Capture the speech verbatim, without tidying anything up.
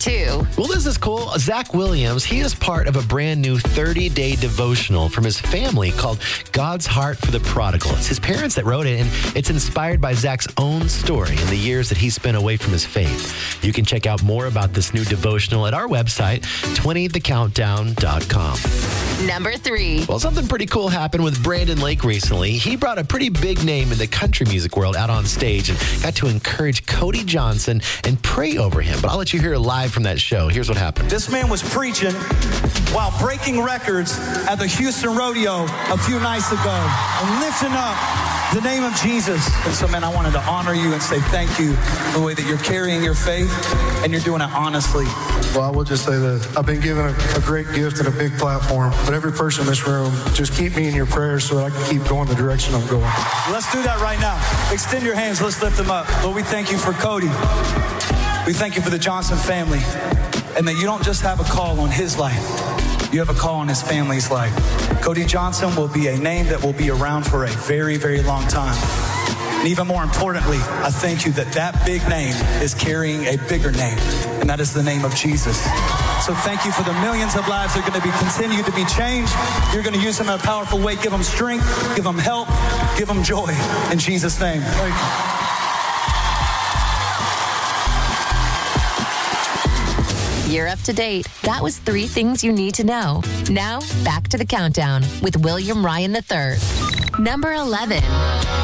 two. Well, this is cool. Zach Williams, he is part of a brand new thirty-day devotional from his family called God's Heart for the Prodigal. It's his parents that wrote it, and it's inspired by Zach's own story and the years that he spent away from his faith. You can check out more about this new devotional at our website, twenty the countdown dot com. Number three. Well, something pretty cool happened with Brandon Lake recently. He brought a pretty big name in the country music world out on stage and got to encourage Cody Johnson and pray over him. But I'll let you hear live from that show. Here's what happened. This man was preaching while breaking records at the Houston Rodeo a few nights ago and lifting up the name of Jesus. And so, man, I wanted to honor you and say thank you for the way that you're carrying your faith and you're doing it honestly. Well, I will just say that I've been given a, a great gift and a big platform, but every person in this room, just keep me in your prayers so that I can keep going the direction I'm going. Let's do that right now. Extend your hands. Let's lift them up. Lord, we thank you for Cody. We thank you for the Johnson family, and that you don't just have a call on his life. You have a call on his family's life. Cody Johnson will be a name that will be around for a very, very long time. And even more importantly, I thank you that that big name is carrying a bigger name, and that is the name of Jesus. So thank you for the millions of lives that are going to be continue to be changed. You're going to use them in a powerful way. Give them strength, give them help, give them joy. In Jesus' name. Thank you. You're up to date. That was three things you need to know. Now, back to the countdown with William Ryan the third. Number eleven.